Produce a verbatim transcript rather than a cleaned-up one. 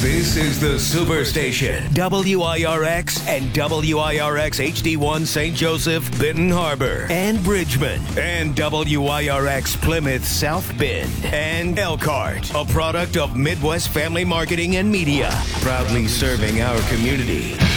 This is the Superstation. W I R X and W I R X H D one Saint Joseph, Benton Harbor, and Bridgman. And W I R X Plymouth, South Bend. And Elkhart, a product of Midwest Family Marketing and Media. Proudly serving our community.